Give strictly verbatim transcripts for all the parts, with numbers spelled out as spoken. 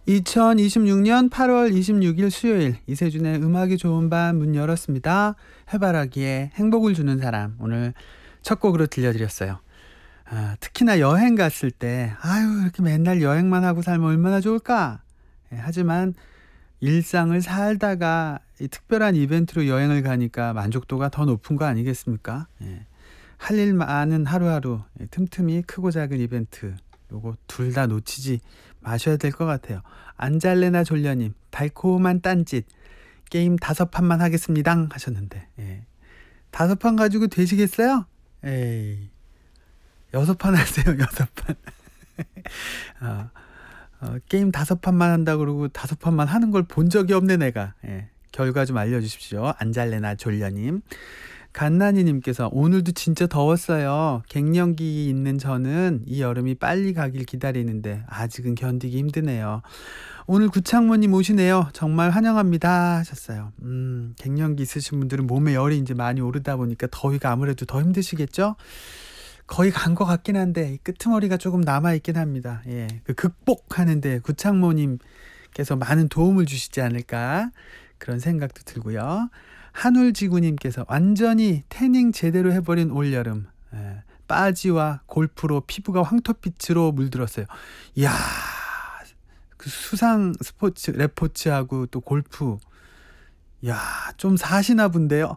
이천이십육 년 팔월 이십육 일 수요일 이세준의 음악이 좋은 밤 문 열었습니다. 해바라기에 행복을 주는 사람 오늘 첫 곡으로 들려드렸어요. 아, 특히나 여행 갔을 때 아유 이렇게 맨날 여행만 하고 살면 얼마나 좋을까. 예, 하지만 일상을 살다가 이 특별한 이벤트로 여행을 가니까 만족도가 더 높은 거 아니겠습니까? 예, 할 일 많은 하루하루 예, 틈틈이 크고 작은 이벤트 요거 둘 다 놓치지 마셔야 될 것 같아요. 안잘레나 졸려님 달콤한 딴짓 게임 다섯 판만 하겠습니다 하셨는데 예. 다섯 판 가지고 되시겠어요? 에이 여섯 판 하세요. 여섯 판. 어, 어, 게임 다섯 판만 한다 그러고 다섯 판만 하는 걸 본 적이 없네 내가. 예. 결과 좀 알려주십시오. 안잘레나 졸려님. 갓나니님께서 오늘도 진짜 더웠어요. 갱년기 있는 저는 이 여름이 빨리 가길 기다리는데 아직은 견디기 힘드네요. 오늘 구창모님 오시네요. 정말 환영합니다 하셨어요. 음, 갱년기 있으신 분들은 몸에 열이 이제 많이 오르다 보니까 더위가 아무래도 더 힘드시겠죠? 거의 간 것 같긴 한데 끄트머리가 조금 남아있긴 합니다. 예, 그 극복하는데 구창모님께서 많은 도움을 주시지 않을까 그런 생각도 들고요. 한울지구님께서 완전히 태닝 제대로 해버린 올여름 예, 빠지와 골프로 피부가 황토빛으로 물들었어요. 이야 그 수상 스포츠 레포츠하고 또 골프 이야 좀 사시나 본데요.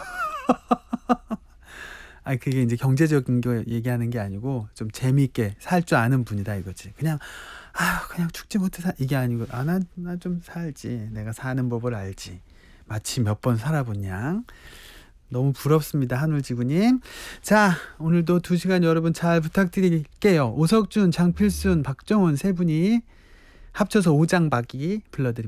아 그게 이제 경제적인 거 얘기하는 게 아니고 좀 재미있게 살 줄 아는 분이다 이거지. 그냥 아 그냥 죽지 못해 사 이게 아니고 아 나 나 좀 살지 내가 사는 법을 알지. 마치 몇 번 살아본 양. 너무 부럽습니다. 한울지구님. 자 오늘도 두 시간 여러분 잘 부탁드릴게요. 오석준, 장필순, 박정원 세 분이 합쳐서 오장박이 불러드립니다.